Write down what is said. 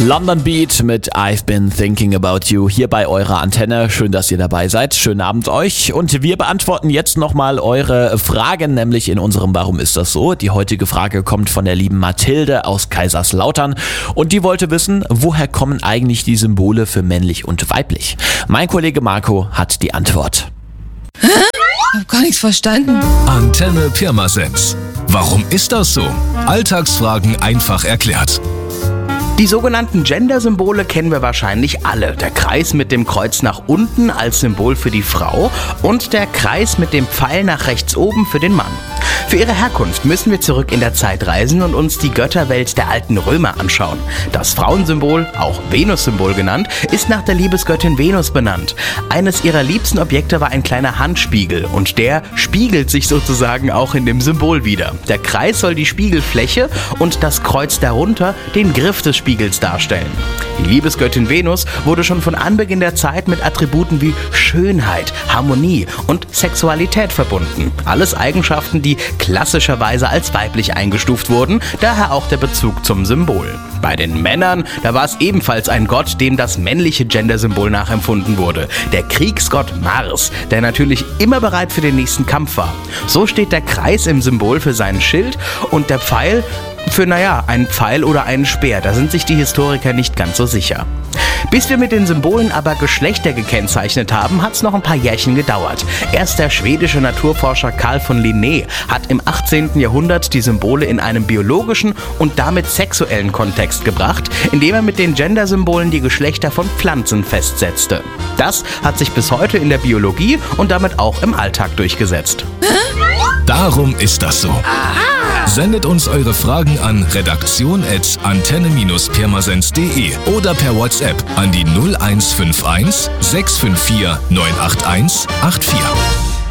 London Beat mit I've Been Thinking About You hier bei eurer Antenne. Schön, dass ihr dabei seid. Schönen Abend euch. Und wir beantworten jetzt nochmal eure Fragen, nämlich in unserem Warum ist das so? Die heutige Frage kommt von der lieben Mathilde aus Kaiserslautern und die wollte wissen, woher kommen eigentlich die Symbole für männlich und weiblich? Mein Kollege Marco hat die Antwort. Ich hab gar nichts verstanden. Antenne Pirmasens. Warum ist das so? Alltagsfragen einfach erklärt. Die sogenannten Gender-Symbole kennen wir wahrscheinlich alle. Der Kreis mit dem Kreuz nach unten als Symbol für die Frau und der Kreis mit dem Pfeil nach rechts oben für den Mann. Für ihre Herkunft müssen wir zurück in der Zeit reisen und uns die Götterwelt der alten Römer anschauen. Das Frauensymbol, auch Venus-Symbol genannt, ist nach der Liebesgöttin Venus benannt. Eines ihrer liebsten Objekte war ein kleiner Handspiegel und der spiegelt sich sozusagen auch in dem Symbol wieder. Der Kreis soll die Spiegelfläche und das Kreuz darunter den Griff des Spiegels darstellen. Die Liebesgöttin Venus wurde schon von Anbeginn der Zeit mit Attributen wie Schönheit, Harmonie und Sexualität verbunden. Alles Eigenschaften, die klassischerweise als weiblich eingestuft wurden, daher auch der Bezug zum Symbol. Bei den Männern, da war es ebenfalls ein Gott, dem das männliche Gendersymbol nachempfunden wurde. Der Kriegsgott Mars, der natürlich immer bereit für den nächsten Kampf war. So steht der Kreis im Symbol für seinen Schild und der Pfeil für, einen Pfeil oder einen Speer. Da sind sich die Historiker nicht ganz so sicher. Bis wir mit den Symbolen aber Geschlechter gekennzeichnet haben, hat es noch ein paar Jährchen gedauert. Erst der schwedische Naturforscher Carl von Linné hat im 18. Jahrhundert die Symbole in einem biologischen und damit sexuellen Kontext gebracht, indem er mit den Gendersymbolen die Geschlechter von Pflanzen festsetzte. Das hat sich bis heute in der Biologie und damit auch im Alltag durchgesetzt. Darum ist das so. Sendet uns eure Fragen an redaktion@antenne-pirmasens.de oder per WhatsApp an die 0151 654 981 84.